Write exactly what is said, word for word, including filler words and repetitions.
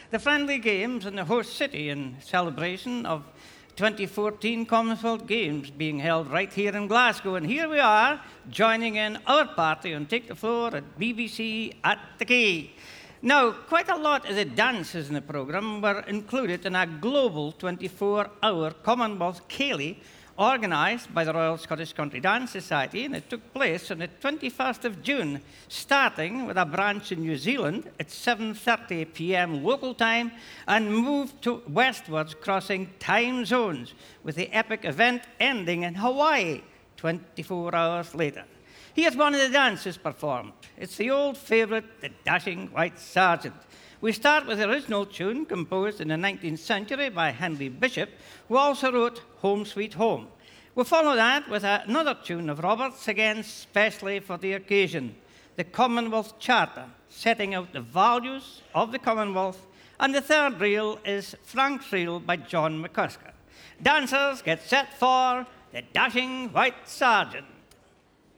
the friendly games in the host city in celebration of twenty fourteen Commonwealth Games being held right here in Glasgow. And here we are, joining in our party on Take the Floor at B B C at the Quay. Now, quite a lot of the dances in the programme were included in a global twenty-four hour Commonwealth Ceilidh organised by the Royal Scottish Country Dance Society, and it took place on the twenty-first of June, starting with a branch in New Zealand at seven thirty p m local time and moved to westwards, crossing time zones, with the epic event ending in Hawaii twenty-four hours later. Here's one of the dances performed. It's the old favourite, The Dashing White Sergeant. We start with the original tune composed in the nineteenth century by Henry Bishop, who also wrote Home Sweet Home. We'll follow that with another tune of Robert's, again specially for the occasion, the Commonwealth Charter, setting out the values of the Commonwealth, and the third reel is Frank's Reel by John McCusker. Dancers, get set for The Dashing White Sergeant.